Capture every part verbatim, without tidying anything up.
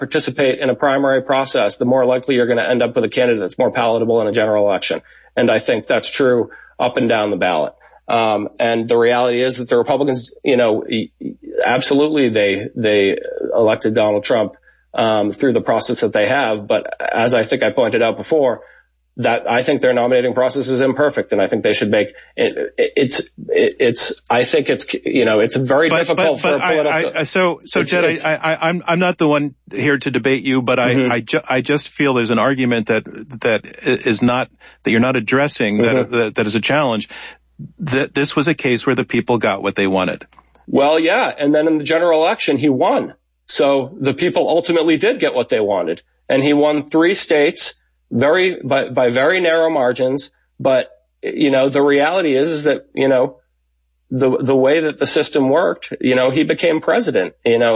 participate in a primary process, the more likely you're going to end up with a candidate that's more palatable in a general election. And I think that's true up and down the ballot. Um, and the reality is that the Republicans, you know, absolutely they, they elected Donald Trump, um, through the process that they have. But as I think I pointed out before, that I think their nominating process is imperfect, and I think they should make it. it it's it, it's. I think it's you know it's very but, difficult but, but for a political. I, I, so so it's, Jed, it's, I, I, I'm I'm not the one here to debate you, but mm-hmm. I I, ju- I just feel there's an argument that that is not that you're not addressing mm-hmm. that, that that is a challenge. That this was a case where the people got what they wanted. Well, yeah, and then in the general election he won, so the people ultimately did get what they wanted, and he won three states. Very, by, by very narrow margins. But, you know, the reality is, is that, you know, the, the way that the system worked, you know, he became president. You know,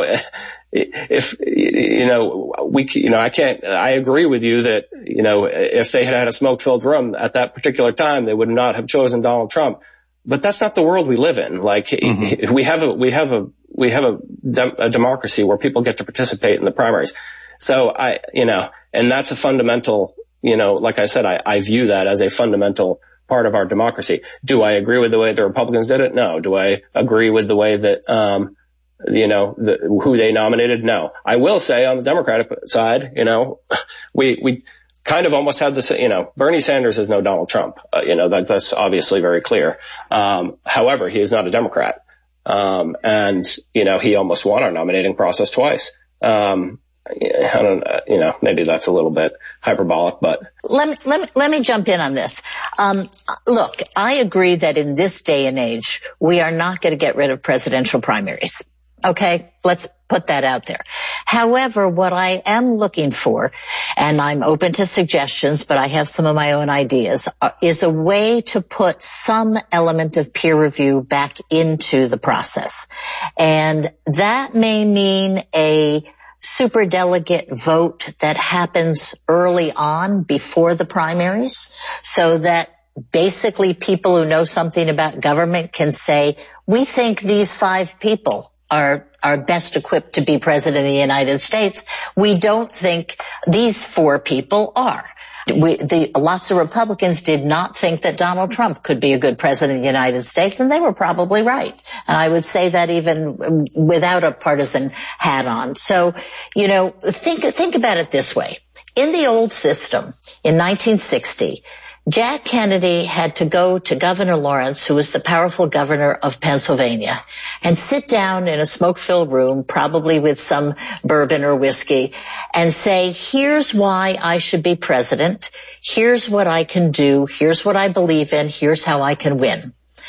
if, you know, we, you know, I can't, I agree with you that, you know, if they had had a smoke filled room at that particular time, they would not have chosen Donald Trump. But that's not the world we live in. Like, mm-hmm. we have a, we have a, we have a, dem- a democracy where people get to participate in the primaries. So I, you know, and that's a fundamental, you know, like I said, I, I view that as a fundamental part of our democracy. Do I agree with the way the Republicans did it? No. Do I agree with the way that, um, you know, the, who they nominated? No. I will say on the Democratic side, you know, we, we kind of almost had this, you know, Bernie Sanders is no Donald Trump. Uh, you know, that, that's obviously very clear. Um, however, he is not a Democrat. Um, and, you know, he almost won our nominating process twice. Um, I don't, you know, maybe that's a little bit hyperbolic, but let me let me let me jump in on this. Um, look, I agree that in this day and age, we are not going to get rid of presidential primaries. Okay, let's put that out there. However, what I am looking for, and I'm open to suggestions, but I have some of my own ideas, is a way to put some element of peer review back into the process, and that may mean a superdelegate vote that happens early on before the primaries, so that basically people who know something about government can say, we think these five people are are best equipped to be president of the United States. We don't think these four people are. We, the, lots of Republicans did not think that Donald Trump could be a good president of the United States, and they were probably right. And I would say that even without a partisan hat on. So, you know, think, think about it this way. In the old system, in nineteen sixty, Jack Kennedy had to go to Governor Lawrence, who was the powerful governor of Pennsylvania, and sit down in a smoke-filled room, probably with some bourbon or whiskey, and say, here's why I should be president. Here's what I can do. Here's what I believe in. Here's how I can win.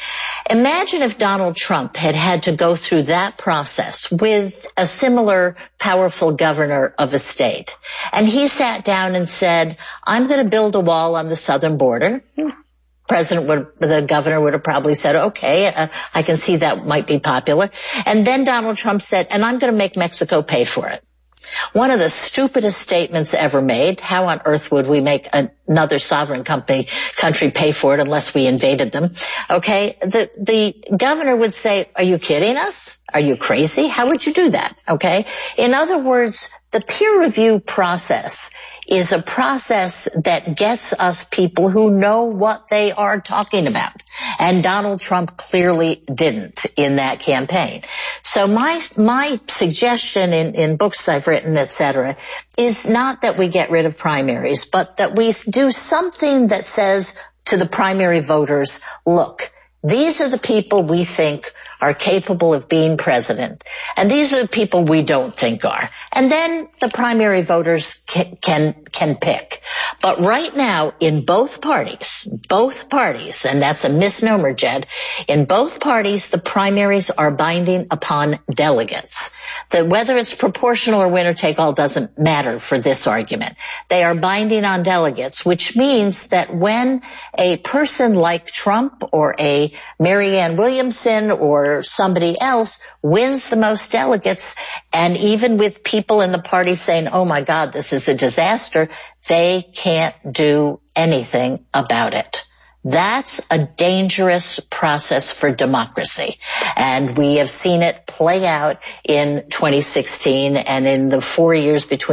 Imagine if Donald Trump had had to go through that process with a similar powerful governor of a state. And he sat down and said, I'm going to build a wall on the southern border. President would, the governor would have probably said, okay, uh, I can see that might be popular. And then Donald Trump said, and I'm going to make Mexico pay for it. One of the stupidest statements ever made. How on earth would we make another sovereign company, country pay for it unless we invaded them? Okay. The, the governor would say, are you kidding us? Are you crazy? How would you do that? Okay. In other words, the peer review process is a process that gets us people who know what they are talking about. And Donald Trump clearly didn't in that campaign. So my, my suggestion in, in books I've written, et cetera, is not that we get rid of primaries, but that we do something that says to the primary voters, look, these are the people we think are capable of being president, and these are the people we don't think are. And then the primary voters can, can, can pick. But right now, in both parties, both parties, and that's a misnomer, Jed, in both parties, the primaries are binding upon delegates. That whether it's proportional or winner take all doesn't matter for this argument. They are binding on delegates, which means that when a person like Trump or a Marianne Williamson or somebody else wins the most delegates, and even with people in the party saying, oh my God, this is a disaster, they can't do anything about it. That's a dangerous process for democracy. And we have seen it play out in twenty sixteen and in the four years between